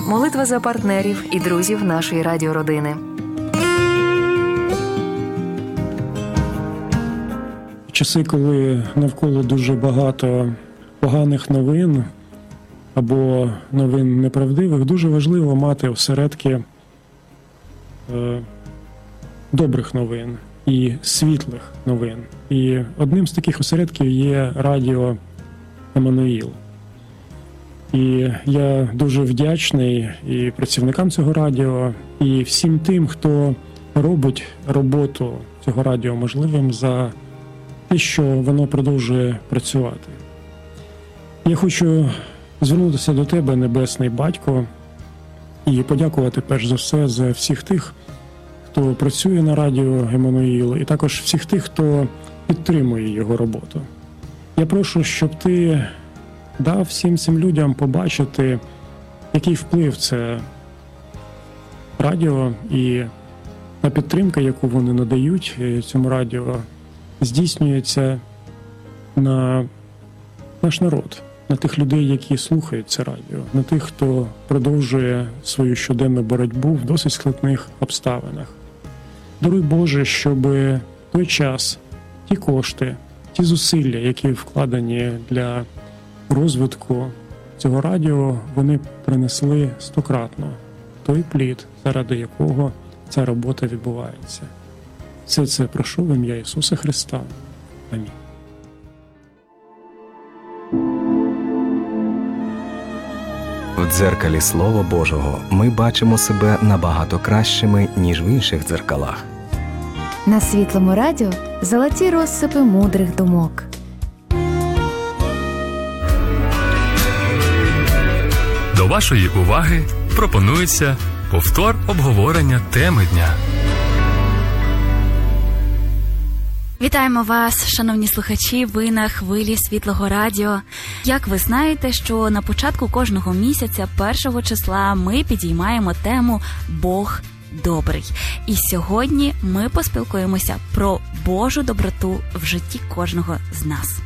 молитва за партнерів і друзів нашої радіородини. Часи, коли навколо дуже багато поганих новин або новин неправдивих, дуже важливо мати осередки добрих новин і світлих новин. І одним з таких осередків є радіо «Еммануїл». І я дуже вдячний і працівникам цього радіо, і всім тим, хто робить роботу цього радіо можливим за те, що воно продовжує працювати. Я хочу звернутися до тебе, Небесний Батько, і подякувати перш за все за всіх тих, хто працює на радіо «Еммануїл», і також всіх тих, хто підтримує його роботу. Я прошу, щоб ти дав всім цим людям побачити, який вплив це радіо і та підтримка, яку вони надають цьому радіо, здійснюється на наш народ, на тих людей, які слухають це радіо, на тих, хто продовжує свою щоденну боротьбу в досить складних обставинах. Даруй, Боже, щоб той час, ті кошти, ті зусилля, які вкладені для розвитку цього радіо, вони принесли стократно той плід, заради якого ця робота відбувається. Все це прошу в ім'я Ісуса Христа. Амінь. В дзеркалі Слова Божого ми бачимо себе набагато кращими, ніж в інших дзеркалах. На Світлому радіо золоті розсипи мудрих думок. До вашої уваги пропонується повтор обговорення теми дня. Вітаємо вас, шановні слухачі, ви на хвилі Світлого радіо. Як ви знаєте, що на початку кожного місяця, 1 числа, ми підіймаємо тему «Бог добрий». І сьогодні ми поспілкуємося про Божу доброту в житті кожного з нас.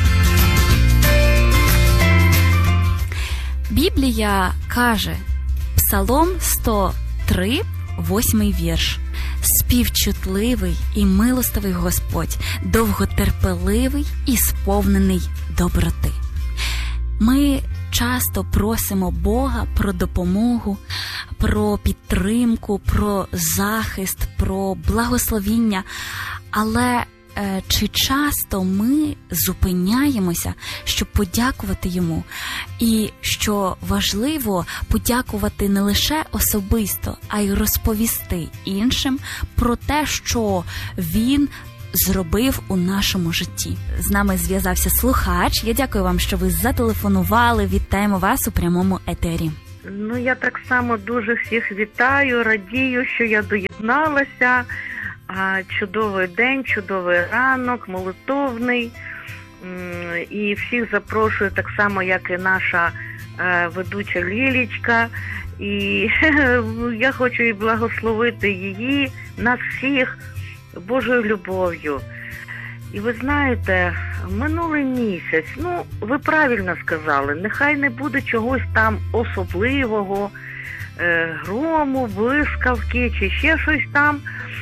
Біблія каже, Псалом 103, 8 вірш. «Співчутливий і милостивий Господь, довготерпеливий і сповнений доброти». Ми часто просимо Бога про допомогу, про підтримку, про захист, про благословіння, але чи часто ми зупиняємося, щоб подякувати Йому? І, що важливо, подякувати не лише особисто, а й розповісти іншим про те, що Він зробив у нашому житті. З нами зв'язався слухач. Я дякую вам, що ви зателефонували. Вітаємо вас у прямому етері. Я так само дуже всіх вітаю, радію, що я доєдналася. Чудовий день, чудовий ранок, молитовний. І всіх запрошую так само, як і наша ведуча Лілічка. І я хочу і благословити її, нас всіх, Божою любов'ю. І ви знаєте, минулий місяць, ви правильно сказали, нехай не буде чогось там особливого, грому, блискавки чи ще щось там.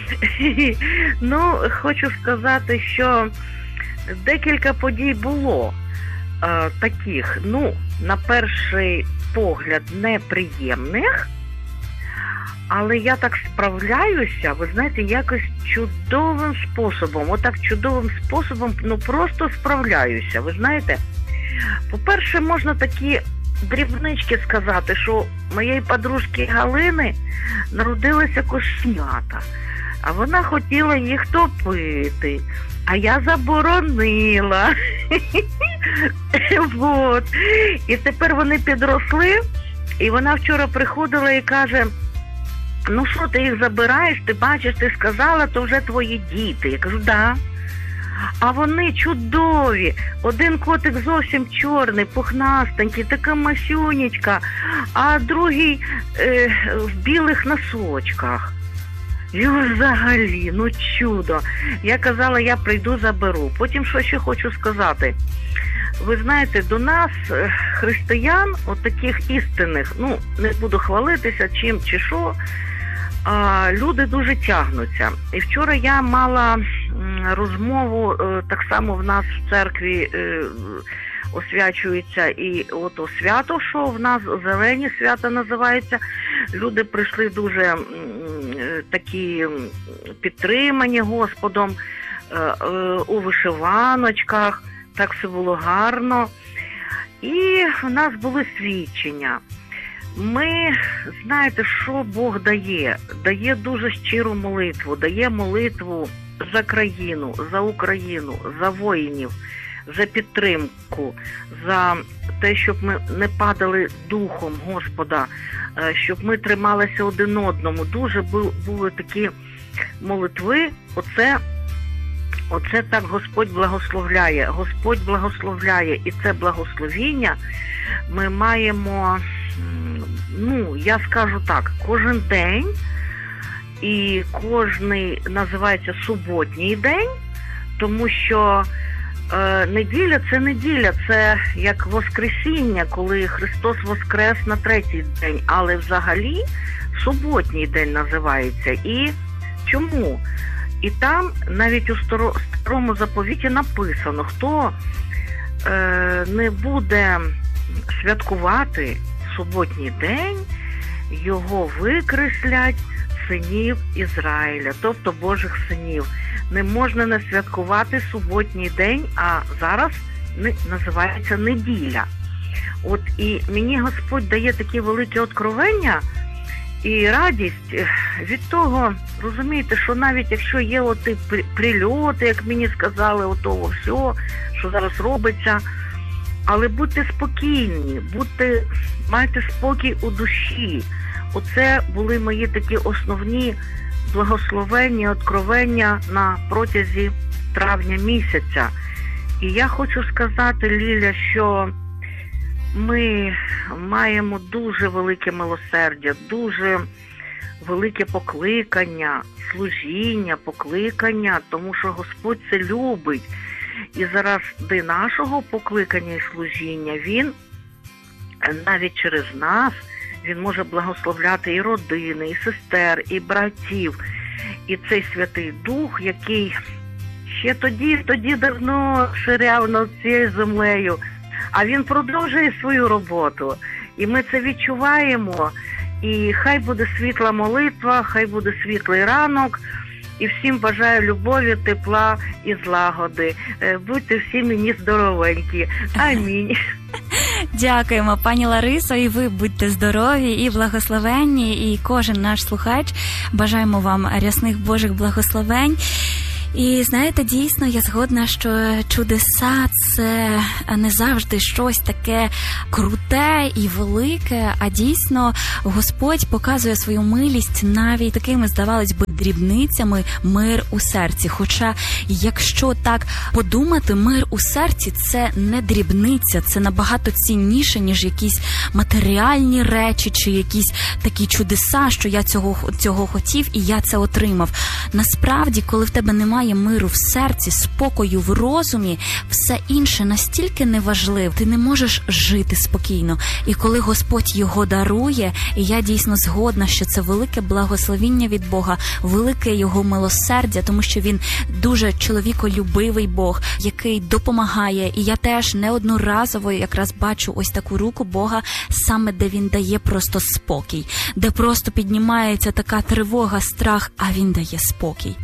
Хочу сказати, що декілька подій було таких, на перший погляд, неприємних, але я так справляюся, ви знаєте, якось чудовим способом, просто справляюся, ви знаєте. По-перше, можна такі дрібнички сказати, що моєї подружки Галини народилися кошенята, а вона хотіла їх топити, а я заборонила. І тепер вони підросли, і вона вчора приходила і каже: що ти їх забираєш, ти бачиш, ти сказала, то вже твої діти. Я кажу: да. А вони чудові. Один котик зовсім чорний, пухнастенький, така масюнечка, а другий в білих носочках. І взагалі, чудо. Я казала, я прийду, заберу. Потім що ще хочу сказати. ви знаєте, до нас, християн, от таких істинних, ну, не буду хвалитися чим чи що, люди дуже тягнуться. І вчора я мала розмову, так само в нас в церкві освячується і ото свято, що в нас зелені свята називається. Люди прийшли дуже такі підтримані Господом, у вишиваночках, так все було гарно. І в нас були свідчення. Ми, знаєте, що Бог дає? Дає дуже щиру молитву, дає молитву за країну, за Україну, за воїнів, за підтримку, за те, щоб ми не падали духом Господа, щоб ми трималися один одному. Дуже були такі молитви. Оце так Господь благословляє. Господь благословляє. І це благословіння ми маємо, ну, я скажу так, кожен день, і кожний називається суботній день, тому що неділя – це як Воскресіння, коли Христос воскрес на третій день, але взагалі суботній день називається. І чому? І там навіть у старому заповіті написано, хто не буде святкувати суботній день, його викреслять синів Ізраїля, тобто Божих синів. Не можна не святкувати суботній день, а зараз називається неділя. От і мені Господь дає такі великі откровення і радість від того, розумієте, що навіть якщо є оті прильоти, як мені сказали, отого всього, що зараз робиться, але будьте спокійні, майте спокій у душі. Оце були мої такі основні благословення, откровення на протязі травня місяця. І я хочу сказати, Ліля, що ми маємо дуже велике милосердя, дуже велике покликання, служіння, покликання, тому що Господь це любить. І заради нашого покликання і служіння Він навіть через нас, Він може благословляти і родини, і сестер, і братів. І цей Святий Дух, який ще тоді давно ширяв над цією землею, а Він продовжує свою роботу. І ми це відчуваємо. І хай буде світла молитва, хай буде світлий ранок. І всім бажаю любові, тепла і злагоди. Будьте всі мені здоровенькі. Амінь. Дякуємо, пані Ларисо, і ви будьте здорові і благословенні, і кожен наш слухач. Бажаємо вам рясних Божих благословень. І знаєте, дійсно, я згодна, що чудеса – це не завжди щось таке круте і велике, а дійсно Господь показує свою милість навіть такими, здавалось би, дрібницями, мир у серці. Хоча, якщо так подумати, мир у серці – це не дрібниця, це набагато цінніше, ніж якісь матеріальні речі чи якісь такі чудеса, що я цього хотів і я це отримав. Насправді, коли в тебе немає миру в серці, спокою в розумі, все інше настільки неважливо, ти не можеш жити спокійно. І коли Господь його дарує, і я дійсно згодна, що це велике благословіння від Бога, велике його милосердя, тому що він дуже чоловіколюбивий Бог, який допомагає. І я теж неодноразово якраз бачу ось таку руку Бога, саме де він дає просто спокій, де просто піднімається така тривога, страх, а він дає спокій.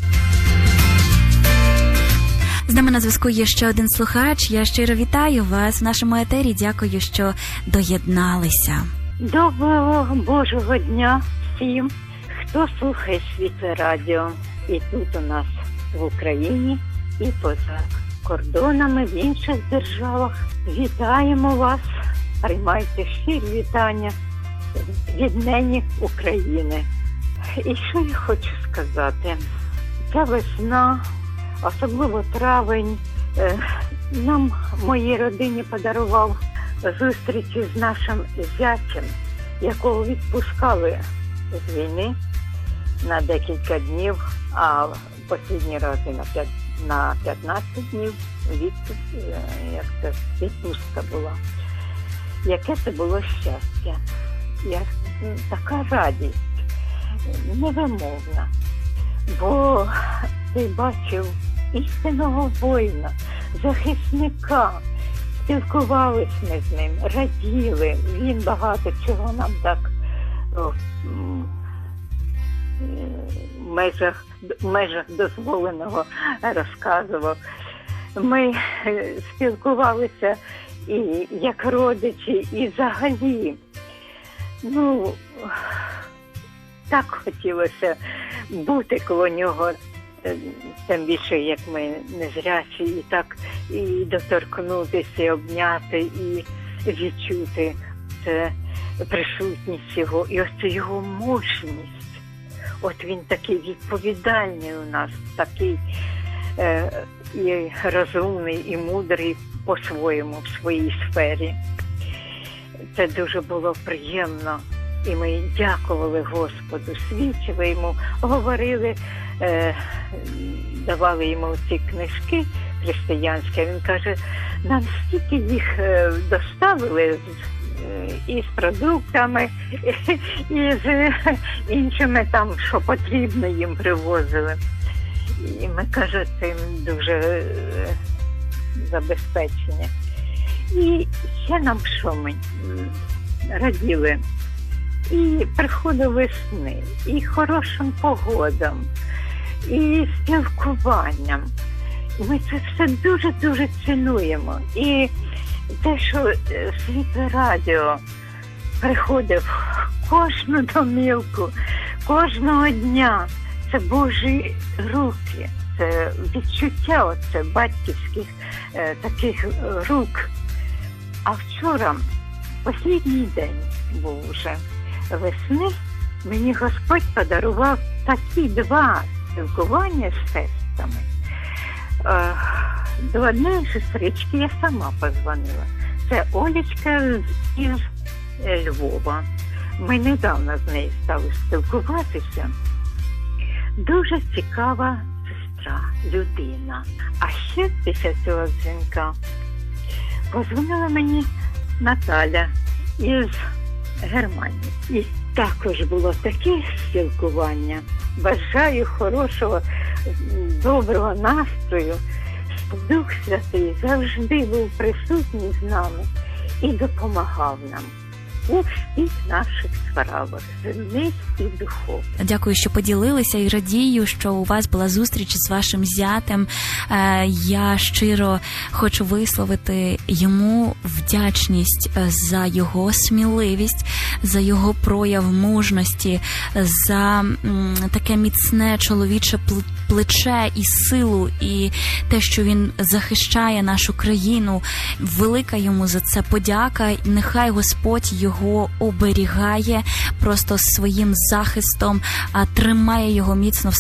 З нами на зв'язку є ще один слухач. Я щиро вітаю вас в нашому етері. Дякую, що доєдналися. Доброго Божого дня всім, хто слухає Світле Радіо. І тут у нас в Україні, і поза кордонами, в інших державах. Вітаємо вас, приймайте щирі вітання від нині України. І що я хочу сказати? Ця весна, особливо травень, нам, моїй родині, подарував зустрічі з нашим зятем, якого відпускали з війни на декілька днів, а останні рази на на 15 днів як це, відпустка була. Яке це було щастя. Така радість, невимовна. Бо ти бачив істинного воїна, захисника, спілкувалися ми з ним, раділи. Він багато чого нам так в межах дозволеного розказував. Ми спілкувалися і як родичі, і взагалі. Так хотілося бути коло нього, тим більше, як ми незрячі, і так і доторкнутися, і обняти, і відчути це присутність його, і ось це його мужність. От він такий відповідальний у нас, такий і розумний, і мудрий по-своєму, в своїй сфері. Це дуже було приємно. І ми дякували Господу, свідчили йому, говорили, давали йому ці книжки християнські. Він каже, нам стільки їх доставили і з продуктами, і з іншими там, що потрібно, їм привозили. І ми, каже, цим дуже забезпечені. І ще нам що ми раділи. І приходу весни, і хорошим погодам, і спілкуванням. Ми це все дуже-дуже цінуємо. І те, що Світле Радіо приходить в кожну домівку, кожного дня, це Божі руки, це відчуття оце батьківських таких рук. А вчора, останній день був уже весни, мені Господь подарував такі два спілкування з сестрами. До одної сестрички я сама позвонила. Це Олечка із Львова. Ми недавно з нею стали спілкуватися. Дуже цікава сестра, людина. А ще після цього дзвінка позвонила мені Наталя із Германії. І також було таке спілкування. Бажаю хорошого, доброго настрою. Дух Святий завжди був присутній з нами і допомагав нам у всіх наших справах, земних і духовних. Дякую, що поділилися, і радію, що у вас була зустріч з вашим зятем. Я щиро хочу висловити йому вдячність за його сміливість, за його прояв мужності, за таке міцне чоловіче плече і силу, і те, що він захищає нашу країну. Велика йому за це подяка. Нехай Господь його оберігає просто своїм захистом, тримає його міцно в